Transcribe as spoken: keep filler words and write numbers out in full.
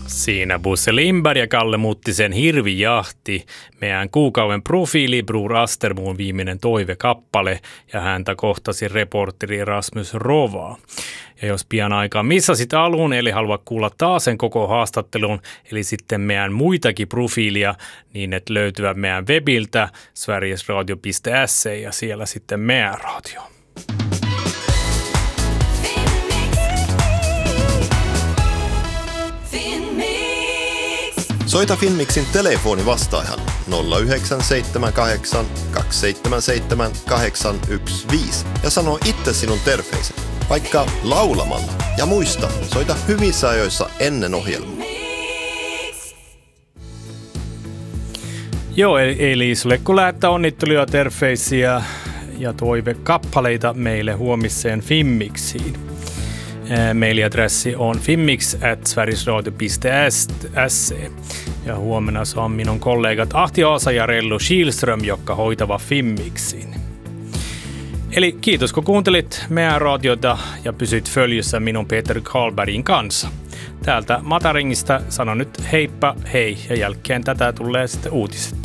Siinä Bosse Lindberg ja Kalle Muttisen Hirvijahti, meidän kuukauden profiili Bror Astermuun viimeinen toivekappale ja häntä kohtasi reporteri Rasmus Rova. Ja jos pian aikaa missasit alun, eli haluat kuulla taas sen koko haastattelun, eli sitten meidän muitakin profiilia, niin että löytyvät meidän webiltä sverigesradio piste se ja siellä sitten meidän radio. Soita Finmixin telefonivastaajan nolla yhdeksän seitsemän kahdeksan kaksi seitsemän seitsemän kahdeksan yksi viisi ja sano itse sinun terveiset, vaikka laulamalla. Ja muista, soita hyvissä ajoissa ennen ohjelmaa. Joo, eli, eli sulle kun lähettää onnitteluja, terveisiä ja toivekappaleita meille huomiseen Finmixiin. Mailiadressi on finmix at sverigesradio piste se ja huomenna se on minun kollegat Ahti Aasa ja Rellu Kihlström, jotka hoitava Finmixin. Eli kiitos kun kuuntelit meidän radiota ja pysyt följyssä minun Peter Karlbergin kanssa. Täältä Mataringista sanon nyt heippa hei ja jälkeen tätä tulee sitten uutiset.